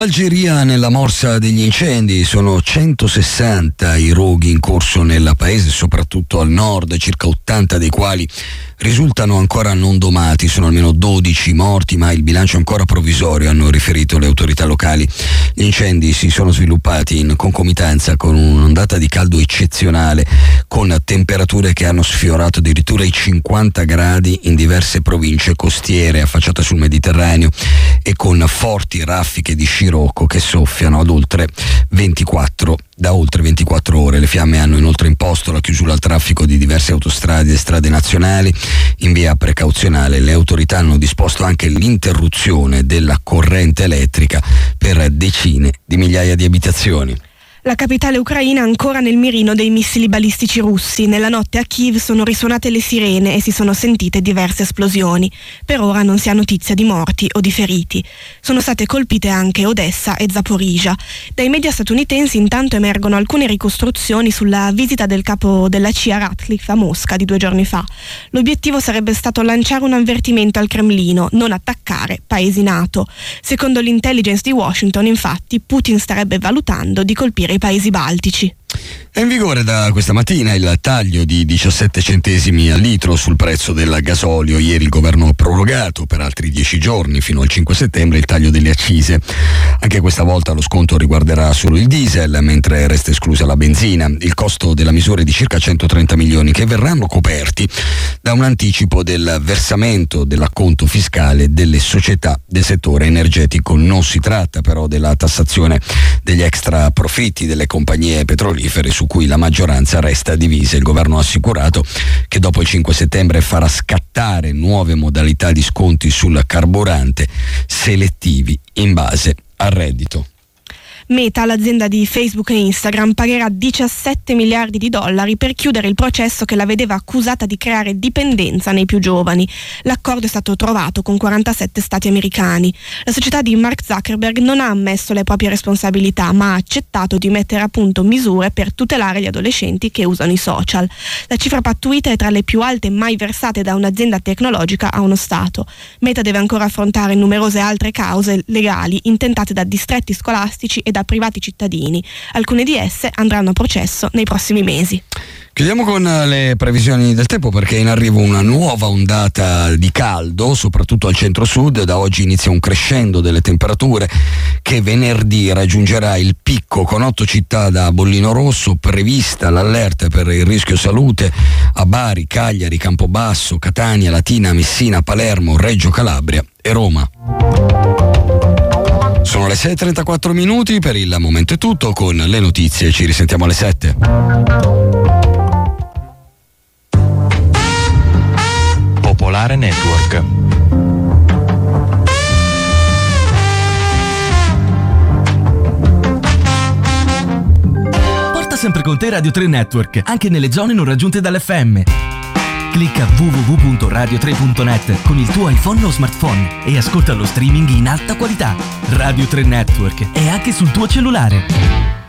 Algeria nella morsa degli incendi, sono 160 i roghi in corso nel paese, soprattutto al nord, circa 80 dei quali risultano ancora non domati, sono almeno 12 morti, ma il bilancio è ancora provvisorio, hanno riferito le autorità locali. Gli incendi si sono sviluppati in concomitanza con un'ondata di caldo eccezionale, con temperature che hanno sfiorato addirittura i 50 gradi in diverse province costiere affacciate sul Mediterraneo e con forti raffiche di scirocco che soffiano da oltre 24 ore. Le fiamme hanno inoltre imposto la chiusura al traffico di diverse autostrade e strade nazionali. In via precauzionale le autorità hanno disposto anche l'interruzione della corrente elettrica per decine di migliaia di abitazioni. La capitale ucraina ancora nel mirino dei missili balistici russi. Nella notte a Kiev sono risuonate le sirene e si sono sentite diverse esplosioni. Per ora non si ha notizia di morti o di feriti. Sono state colpite anche Odessa e Zaporizhzhia. Dai media statunitensi intanto emergono alcune ricostruzioni sulla visita del capo della CIA Ratcliffe a Mosca di 2 giorni fa. L'obiettivo sarebbe stato lanciare un avvertimento al Cremlino, non attaccare paesi NATO. Secondo l'intelligence di Washington, infatti, Putin starebbe valutando di colpire i paesi baltici. È in vigore da questa mattina il taglio di 17 centesimi al litro sul prezzo del gasolio. Ieri il governo ha prorogato per altri 10 giorni, fino al 5 settembre, il taglio delle accise. Anche questa volta lo sconto riguarderà solo il diesel, mentre resta esclusa la benzina. Il costo della misura è di circa 130 milioni che verranno coperti da un anticipo del versamento dell'acconto fiscale delle società del settore energetico. Non si tratta però della tassazione degli extra profitti delle compagnie petrolifere, su cui la maggioranza resta divisa. Il governo ha assicurato che dopo il 5 settembre farà scattare nuove modalità di sconti sul carburante selettivi in base al reddito. Meta, l'azienda di Facebook e Instagram, pagherà 17 miliardi di dollari per chiudere il processo che la vedeva accusata di creare dipendenza nei più giovani. L'accordo è stato trovato con 47 stati americani. La società di Mark Zuckerberg non ha ammesso le proprie responsabilità, ma ha accettato di mettere a punto misure per tutelare gli adolescenti che usano i social. La cifra pattuita è tra le più alte mai versate da un'azienda tecnologica a uno Stato. Meta deve ancora affrontare numerose altre cause legali intentate da distretti scolastici e da privati cittadini. Alcune di esse andranno a processo nei prossimi mesi. Chiudiamo con le previsioni del tempo, perché è in arrivo una nuova ondata di caldo, soprattutto al centro-sud. Da oggi inizia un crescendo delle temperature che venerdì raggiungerà il picco, con 8 città da bollino rosso, prevista l'allerta per il rischio salute a Bari, Cagliari, Campobasso, Catania, Latina, Messina, Palermo, Reggio Calabria e Roma. Sono le 6:34 minuti, per il momento è tutto. Con le notizie ci risentiamo alle 7. Popolare Network. Porta sempre con te Radio 3 Network, anche nelle zone non raggiunte dall'FM. Clicca www.radio3.net con il tuo iPhone o smartphone e ascolta lo streaming in alta qualità. Radio 3 Network è anche sul tuo cellulare.